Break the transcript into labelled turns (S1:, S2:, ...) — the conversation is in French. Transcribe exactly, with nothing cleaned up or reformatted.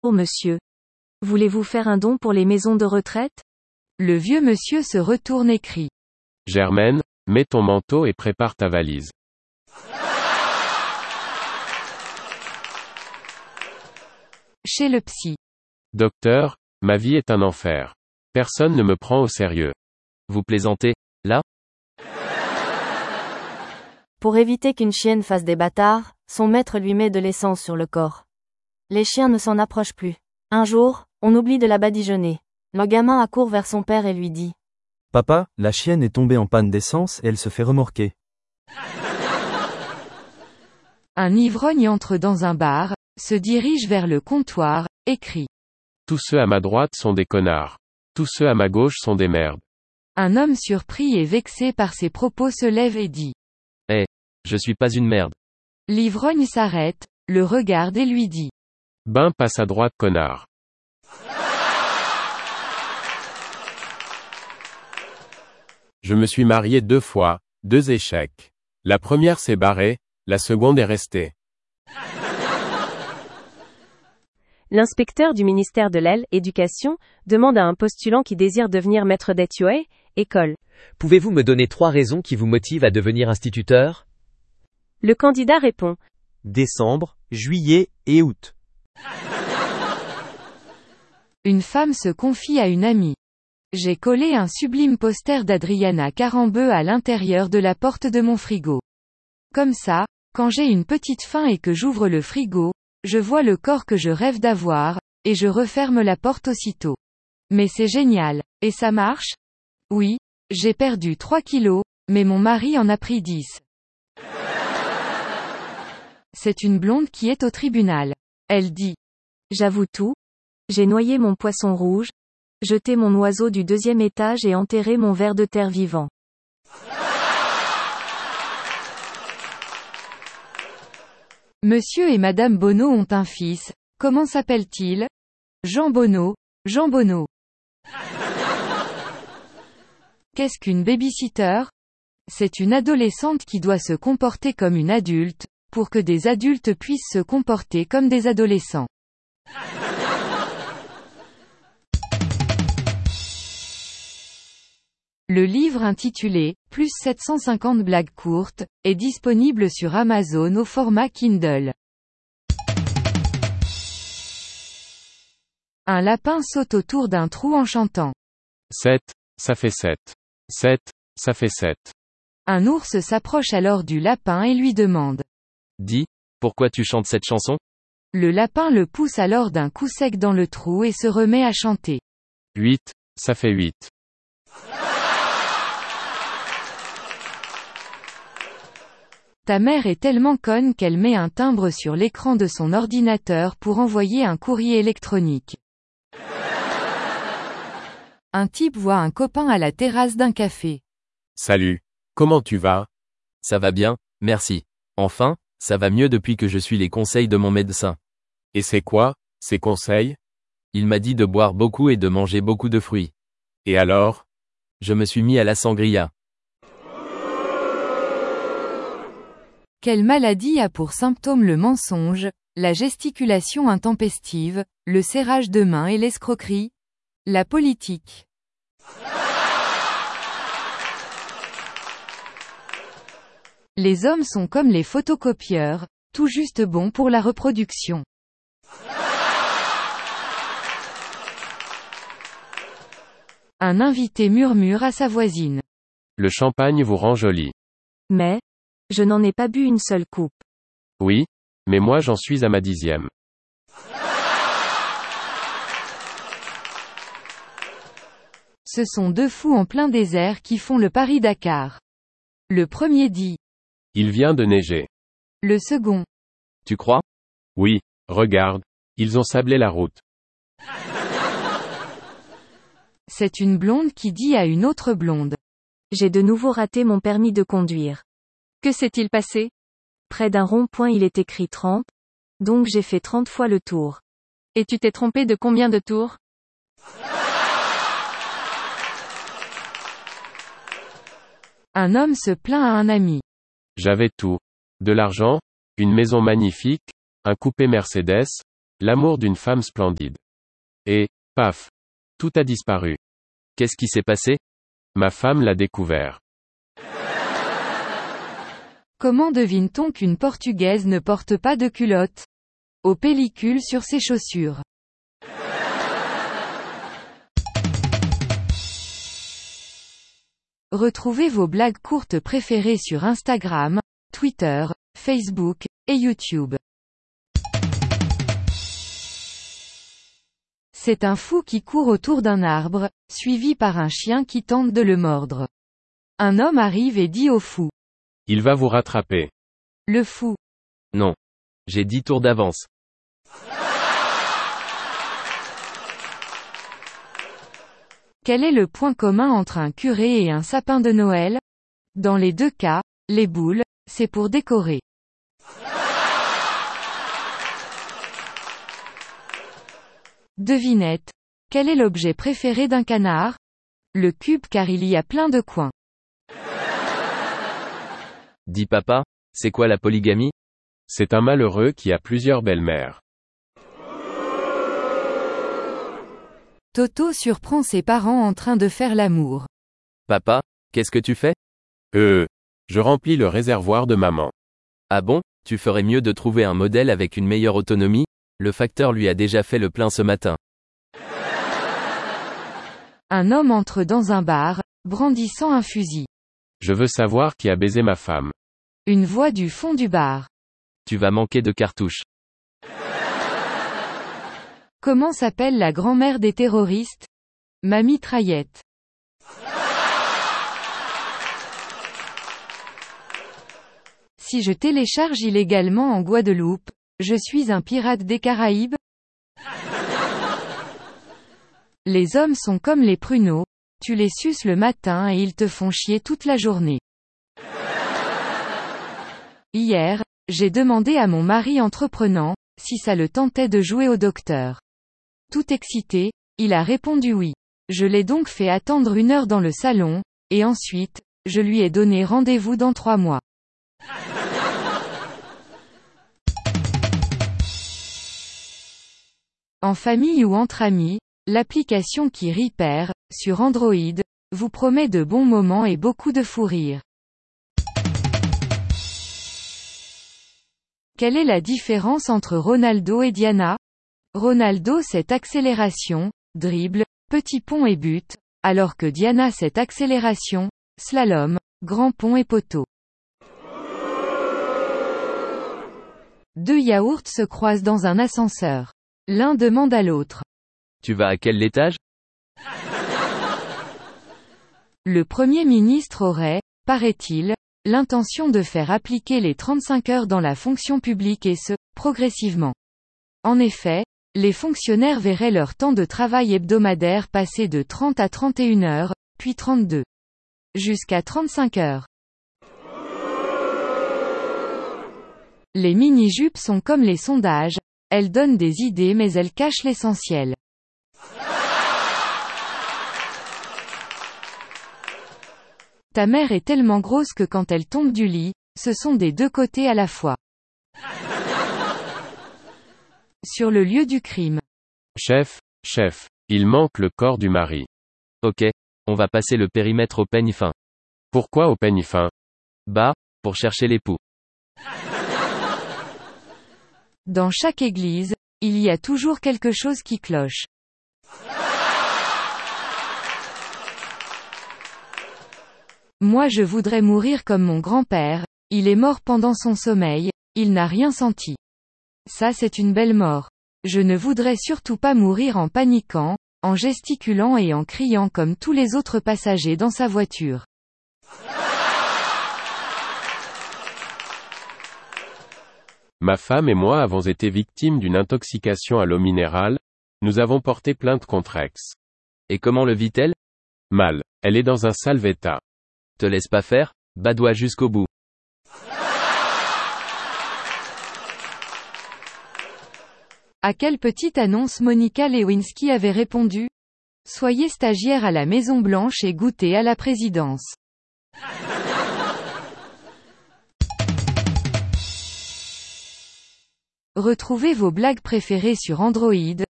S1: Oh monsieur. Voulez-vous faire un don pour les maisons de retraite?
S2: Le vieux monsieur se retourne et crie.
S3: Germaine, mets ton manteau et prépare ta valise.
S2: Chez le psy.
S3: Docteur, ma vie est un enfer. Personne ne me prend au sérieux.
S4: Vous plaisantez, là?
S1: Pour éviter qu'une chienne fasse des bâtards, son maître lui met de l'essence sur le corps. Les chiens ne s'en approchent plus. Un jour, on oublie de la badigeonner. Le gamin accourt vers son père et lui dit.
S5: Papa, la chienne est tombée en panne d'essence et elle se fait remorquer.
S2: Un ivrogne entre dans un bar, se dirige vers le comptoir, et crie.
S3: Tous ceux à ma droite sont des connards. Tous ceux à ma gauche sont des merdes.
S2: Un homme surpris et vexé par ses propos se lève et dit.
S4: Eh, je suis pas une merde.
S2: L'ivrogne s'arrête, le regarde et lui dit.
S3: Ben passe à droite connard. Je me suis marié deux fois, deux échecs. La première s'est barrée, la seconde est restée.
S6: L'inspecteur du ministère de l'Éducation demande à un postulant qui désire devenir maître d'études, école.
S7: Pouvez-vous me donner trois raisons qui vous motivent à devenir instituteur?
S6: Le candidat répond.
S5: Décembre, juillet et août.
S2: Une femme se confie à une amie. J'ai collé un sublime poster d'Adriana Carambeu à l'intérieur de la porte de mon frigo. Comme ça, quand j'ai une petite faim et que j'ouvre le frigo, je vois le corps que je rêve d'avoir, et je referme la porte aussitôt. Mais c'est génial. Et ça marche? Oui, j'ai perdu trois kilos, mais mon mari en a pris dix. C'est une blonde qui est au tribunal. Elle dit.
S1: J'avoue tout. J'ai noyé mon poisson rouge, jeté mon oiseau du deuxième étage et enterré mon ver de terre vivant.
S2: Monsieur et Madame Bonneau ont un fils. Comment s'appelle-t-il? Jean Bonneau. Jean Bonneau. Qu'est-ce qu'une babysitter? C'est une adolescente qui doit se comporter comme une adulte, pour que des adultes puissent se comporter comme des adolescents. Le livre intitulé « Plus sept cent cinquante blagues courtes » est disponible sur Amazon au format Kindle. Un lapin saute autour d'un trou en chantant.
S3: sept, ça fait sept. sept, ça fait sept.
S2: Un ours s'approche alors du lapin et lui demande.
S4: Dis, pourquoi tu chantes cette chanson?
S2: Le lapin le pousse alors d'un coup sec dans le trou et se remet à chanter.
S3: huit, ça fait huit.
S2: Ta mère est tellement conne qu'elle met un timbre sur l'écran de son ordinateur pour envoyer un courrier électronique. Un type voit un copain à la terrasse d'un café.
S3: Salut. Comment tu vas?
S4: Ça va bien, merci. Enfin, ça va mieux depuis que je suis les conseils de mon médecin.
S3: Et c'est quoi, ces conseils?
S4: Il m'a dit de boire beaucoup et de manger beaucoup de fruits.
S3: Et alors?
S4: Je me suis mis à la sangria.
S2: Quelle maladie a pour symptômes le mensonge, la gesticulation intempestive, le serrage de main et l'escroquerie? La politique. Les hommes sont comme les photocopieurs, tout juste bons pour la reproduction. Un invité murmure à sa voisine.
S3: Le champagne vous rend jolie.
S1: Mais, je n'en ai pas bu une seule coupe.
S3: Oui, mais moi j'en suis à ma dixième.
S2: Ce sont deux fous en plein désert qui font le Paris-Dakar. Le premier dit.
S3: Il vient de neiger.
S2: Le second.
S4: Tu crois?
S3: Oui, regarde, ils ont sablé la route.
S2: C'est une blonde qui dit à une autre blonde.
S1: J'ai de nouveau raté mon permis de conduire.
S6: Que s'est-il passé?
S1: Près d'un rond-point il est écrit trente, donc j'ai fait trente fois le tour.
S6: Et tu t'es trompé de combien de tours?
S2: Un homme se plaint à un ami.
S3: J'avais tout. De l'argent, une maison magnifique, un coupé Mercedes, L'amour d'une femme splendide. Et, paf. Tout a disparu.
S4: Qu'est-ce qui s'est passé?
S3: Ma femme l'a découvert.
S2: Comment devine-t-on qu'une Portugaise ne porte pas de culotte? Aux pellicules sur ses chaussures. Retrouvez vos blagues courtes préférées sur Instagram, Twitter, Facebook, et YouTube. C'est un fou qui court autour d'un arbre, suivi par un chien qui tente de le mordre. Un homme arrive et dit au fou.
S3: Il va vous rattraper.
S2: Le fou.
S4: Non. J'ai dix tours d'avance.
S2: Quel est le point commun entre un curé et un sapin de Noël? Dans les deux cas, les boules, c'est pour décorer. Devinette. Quel est l'objet préféré d'un canard? Le cube car il y a plein de coins.
S4: Dis papa, c'est quoi la polygamie?
S3: C'est un malheureux qui a plusieurs belles-mères.
S2: Toto surprend ses parents en train de faire l'amour.
S4: Papa, qu'est-ce que tu fais?
S3: Euh, je remplis le réservoir de maman.
S4: Ah bon, tu ferais mieux de trouver un modèle avec une meilleure autonomie? Le facteur lui a déjà fait le plein ce matin.
S2: Un homme entre dans un bar, brandissant un fusil.
S3: Je veux savoir qui a baisé ma femme.
S2: Une voix du fond du bar.
S4: Tu vas manquer de cartouches.
S2: Comment s'appelle la grand-mère des terroristes? Ma mitraillette. Si je télécharge illégalement en Guadeloupe, je suis un pirate des Caraïbes? Les hommes sont comme les pruneaux, tu les suces le matin et ils te font chier toute la journée. Hier, j'ai demandé à mon mari entreprenant, si ça le tentait de jouer au docteur. Tout excité, il a répondu oui. Je l'ai donc fait attendre une heure dans le salon, et ensuite, je lui ai donné rendez-vous dans trois mois. En famille ou entre amis, l'application qui Repair, sur Android, vous promet de bons moments et beaucoup de fou rire. Quelle est la différence entre Ronaldo et Diana? Ronaldo c'est accélération, dribble, petit pont et but, alors que Diana c'est accélération, slalom, grand pont et poteau. Deux yaourts se croisent dans un ascenseur. L'un demande à l'autre.
S4: Tu vas à quel étage?
S2: Le Premier ministre aurait, paraît-il, l'intention de faire appliquer les trente-cinq heures dans la fonction publique et ce, progressivement. En effet, les fonctionnaires verraient leur temps de travail hebdomadaire passer de trente à trente et une heures, puis trente-deux. Jusqu'à trente-cinq heures. Les mini-jupes sont comme les sondages, elles donnent des idées mais elles cachent l'essentiel. Ta mère est tellement grosse que quand elle tombe du lit, ce sont des deux côtés à la fois. Sur le lieu du crime.
S3: Chef, chef, il manque le corps du mari.
S4: Ok, on va passer le périmètre au peigne fin.
S3: Pourquoi au peigne fin?
S4: Bah, pour chercher l'époux.
S2: Dans chaque église, il y a toujours quelque chose qui cloche. Moi je voudrais mourir comme mon grand-père, il est mort pendant son sommeil, il n'a rien senti. Ça c'est une belle mort. Je ne voudrais surtout pas mourir en paniquant, en gesticulant et en criant comme tous les autres passagers dans sa voiture.
S3: Ma femme et moi avons été victimes d'une intoxication à l'eau minérale, nous avons porté plainte contre ex.
S4: Et comment le vit-elle?
S3: Mal. Elle est dans un sale état.
S4: Te laisse pas faire, badoie jusqu'au bout.
S2: À quelle petite annonce Monica Lewinsky avait répondu? Soyez stagiaire à la Maison Blanche et goûtez à la présidence. Retrouvez vos blagues préférées sur Android,